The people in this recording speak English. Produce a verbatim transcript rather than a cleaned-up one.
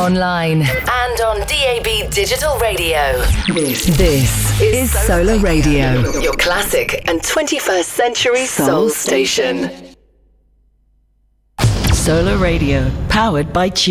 online, and on D A B Digital Radio. This, this is Solar Radio, your classic and twenty-first century soul station. Solar Radio, powered by Tune.